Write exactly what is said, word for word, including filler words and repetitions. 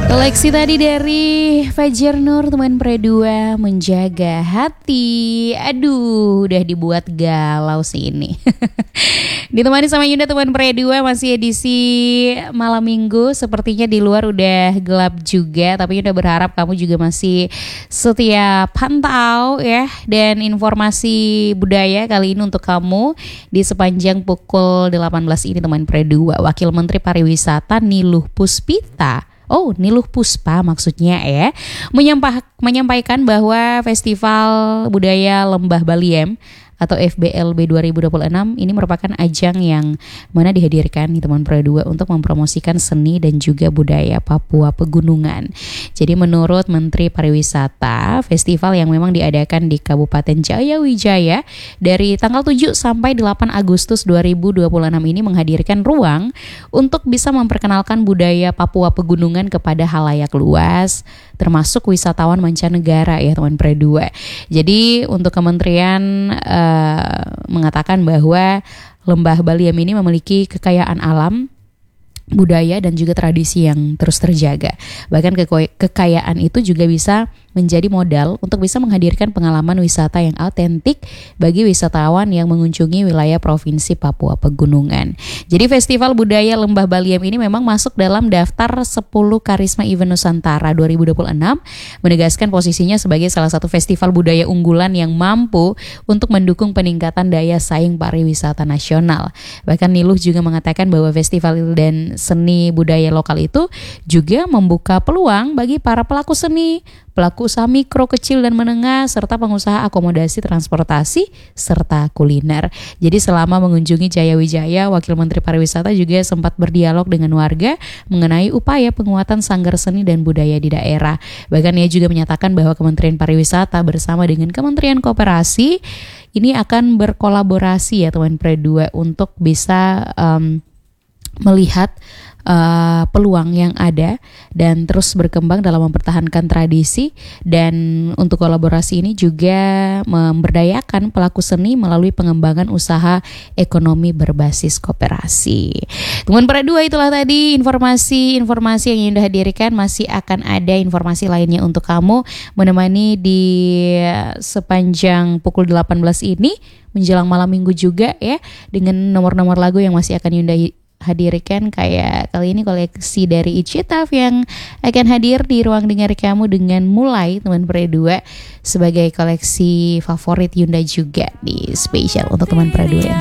Koleksi tadi dari Fajar Nur, teman Pre dua, Menjaga Hati. Aduh, udah dibuat galau sih ini. Ditemani sama Yunda, teman Pre dua, masih edisi malam minggu. Sepertinya di luar udah gelap juga, tapi Yunda berharap kamu juga masih setia pantau ya. Dan informasi budaya kali ini untuk kamu di sepanjang pukul delapan belas ini, teman Pre dua. Wakil Menteri Pariwisata Niluh Puspita, Oh, Niluh Puspa maksudnya ya, menyampah, menyampaikan bahwa Festival Budaya Lembah Baliem atau F B L B dua ribu dua puluh enam ini merupakan ajang yang mana dihadirkan nih teman Pro dua untuk mempromosikan seni dan juga budaya Papua Pegunungan. Jadi menurut Menteri Pariwisata, festival yang memang diadakan di Kabupaten Jayawijaya dari tanggal tujuh sampai delapan Agustus dua ribu dua puluh enam ini menghadirkan ruang untuk bisa memperkenalkan budaya Papua Pegunungan kepada halayak luas, termasuk wisatawan mancanegara ya teman Pro dua. Jadi untuk kementerian uh, mengatakan bahwa Lembah Baliem ini memiliki kekayaan alam, budaya dan juga tradisi yang terus terjaga. Bahkan ke- kekayaan itu juga bisa menjadi modal untuk bisa menghadirkan pengalaman wisata yang autentik bagi wisatawan yang mengunjungi wilayah Provinsi Papua Pegunungan. Jadi Festival Budaya Lembah Baliem ini memang masuk dalam daftar sepuluh Karisma Event Nusantara dua ribu dua puluh enam, menegaskan posisinya sebagai salah satu festival budaya unggulan yang mampu untuk mendukung peningkatan daya saing pariwisata nasional. Bahkan Niluh juga mengatakan bahwa festival dan seni budaya lokal itu juga membuka peluang bagi para pelaku seni, pelaku usaha mikro, kecil dan menengah, serta pengusaha akomodasi transportasi serta kuliner. Jadi selama mengunjungi Jayawijaya, Wakil Menteri Pariwisata juga sempat berdialog dengan warga mengenai upaya penguatan sanggar seni dan budaya di daerah. Bahkan ia juga menyatakan bahwa Kementerian Pariwisata bersama dengan Kementerian Koperasi ini akan berkolaborasi ya teman Pre dua untuk bisa um, melihat uh, peluang yang ada dan terus berkembang dalam mempertahankan tradisi. Dan untuk kolaborasi ini juga memberdayakan pelaku seni melalui pengembangan usaha ekonomi berbasis koperasi. Teman Pre dua, itulah tadi informasi-informasi yang Yunda hadirkan. Masih akan ada informasi lainnya untuk kamu menemani di sepanjang pukul delapan belas ini menjelang malam minggu juga ya, dengan nomor-nomor lagu yang masih akan Yunda hadirkan. Kayak kali ini koleksi dari Icitaf yang akan hadir di ruang dengar kamu dengan Mulai, teman Pre dua, sebagai koleksi favorit Yunda juga di spesial untuk teman Pre dua.